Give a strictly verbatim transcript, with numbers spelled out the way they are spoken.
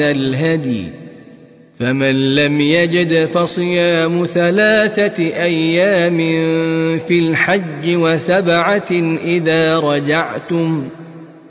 الهدي، فمن لم يجد فصيام ثلاثة أيام في الحج وسبعة إذا رجعتم،